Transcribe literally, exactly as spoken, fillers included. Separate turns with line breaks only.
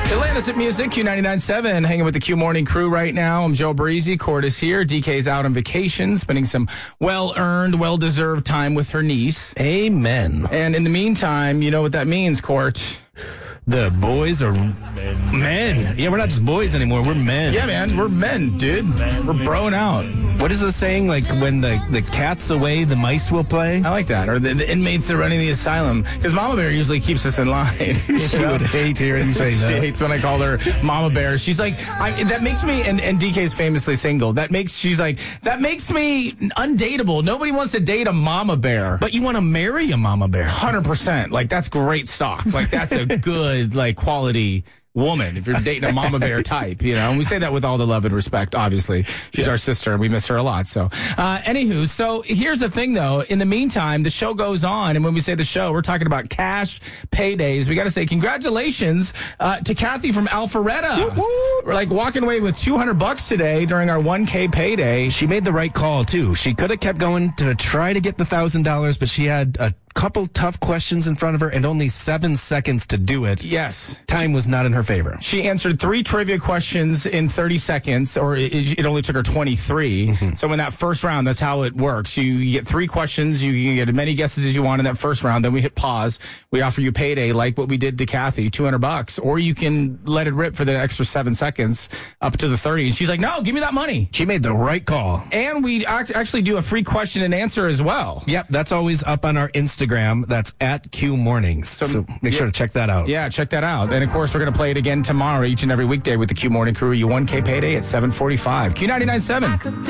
Atlantis at Music, Q ninety-nine point seven, hanging with the Q Morning crew right now. I'm Joe Breezy. Court is here. D K's out on vacation, spending some well-earned, well-deserved time with her niece.
Amen.
And in the meantime, you know what that means, Court.
The boys are men. Yeah, we're not just boys anymore. We're men.
Yeah, man. We're men, dude. We're broing out.
What is the saying? Like, when the, the cat's away, the mice will play?
I like that. Or the, the inmates are running the asylum. Because Mama Bear usually keeps us in line.
She would hate hearing you say that.
She hates when I call her Mama Bear. She's like, I, that makes me, and, and D K's famously single. That makes, she's like, that makes me undateable. Nobody wants to date a Mama Bear.
But you want to marry a Mama Bear.
one hundred percent. Like, that's great stock. Like, that's a good, like, quality woman if you're dating a Mama Bear type, you know. And we say that with all the love and respect, obviously. She's yeah. our sister, and we miss her a lot. So, uh, anywho, so here's the thing, though. In the meantime, the show goes on, and when we say the show, we're talking about cash paydays. We got to say congratulations uh, to Kathy from Alpharetta. Woo-hoo! We're like walking away with two hundred bucks today during our one K payday.
She made the right call, too. She could have kept going to try to get the one thousand dollars, but she had a couple tough questions in front of her and only seven seconds to do it.
Yes.
Time was not in her favor.
She answered three trivia questions in thirty seconds, or it, it only took her twenty-three. Mm-hmm. So in that first round, that's how it works. You, you get three questions. You, you get as many guesses as you want in that first round. Then we hit pause. We offer you payday, like what we did to Kathy, two hundred bucks. Or you can let it rip for the extra seven seconds up to the thirty. And she's like, no, give me that money.
She made the right call.
And we act, actually do a free question and answer as well.
Yep, that's always up on our Instagram. That's at Q Mornings. So, so make yeah, sure to check that out.
Yeah, check that out. And of course, we're going to play it again tomorrow, each and every weekday with the Q Morning crew. You one K payday at seven forty-five. Q ninety-nine point seven.